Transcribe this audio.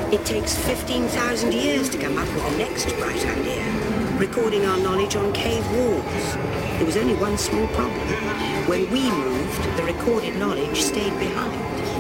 It takes 15,000 years to come up with the next bright idea, recording our knowledge on cave walls. There was only one small problem. When we moved, the recorded knowledge stayed behind.